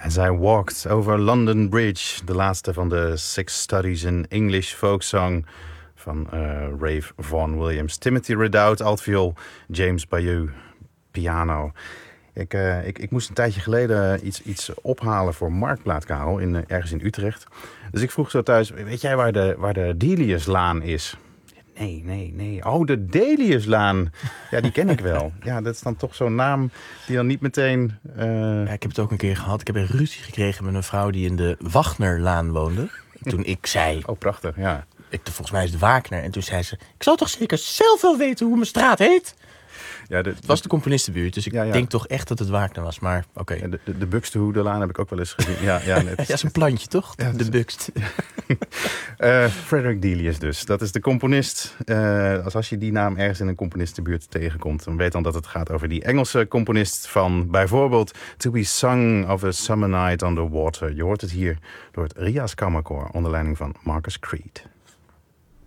As I Walked Over London Bridge. De laatste van de 6 Studies in English Folk Song van Ralph Vaughan Williams. Timothy Ridout, altviool, James Bayou, piano. Ik moest een tijdje geleden iets ophalen voor Marktplaat, Karel, ergens in Utrecht. Dus ik vroeg zo thuis, weet jij waar de Deliuslaan is? Nee. Oh, de Deliuslaan. Ja, die ken ik wel. Ja, dat is dan toch zo'n naam die dan niet meteen... Ja, ik heb het ook een keer gehad. Ik heb een ruzie gekregen met een vrouw die in de Wagnerlaan woonde. Toen ik zei... Oh, prachtig, ja. Volgens mij is het Wagner. En toen zei ze... Ik zal toch zeker zelf wel weten hoe mijn straat heet? Ja, het was de componistenbuurt, dus ik denk toch echt dat het Wagner was. Maar oké. Ja, de Buxtehudelaan heb ik ook wel eens gezien. Ja, net. Ja, is een plantje, toch? Ja, de Buxt. Frederick Delius dus. Dat is de componist. Als je die naam ergens in een componistenbuurt tegenkomt, dan weet dan dat het gaat over die Engelse componist van bijvoorbeeld To Be Sung of a Summer Night on the Water. Je hoort het hier door het Rias Kammerkoor onder leiding van Marcus Creed.